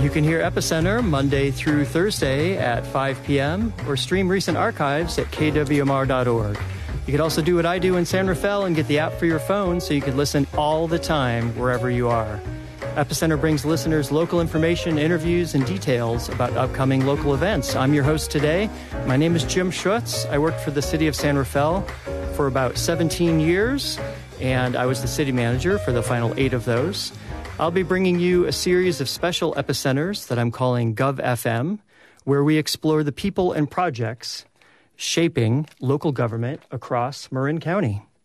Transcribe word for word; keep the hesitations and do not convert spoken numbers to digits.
You can hear Epicenter Monday through Thursday at five p.m. or stream recent archives at k w m r dot org. You could also do what I do in San Rafael and get the app for your phone so you can listen all the time wherever you are. Epicenter brings listeners local information, interviews, and details about upcoming local events. I'm your host today. My name is Jim Schutz. I worked for the city of San Rafael for about seventeen years, and I was the city manager for the final eight of those. I'll be bringing you a series of special epicenters that I'm calling GovFM, where we explore the people and projects shaping local government across Marin County.